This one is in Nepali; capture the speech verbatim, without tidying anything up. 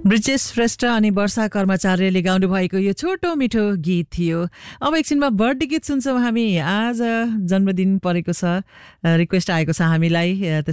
ब्रिजेश श्रेष्ठ अनि वर्षा कर्मचार्यले गाउनु भएको यो छोटो मिठो गीत थियो। अब एकछिनमा बर्थडे गीत सुन्छौँ हामी। आज जन्मदिन परेको छ, रिक्वेस्ट आएको छ हामीलाई।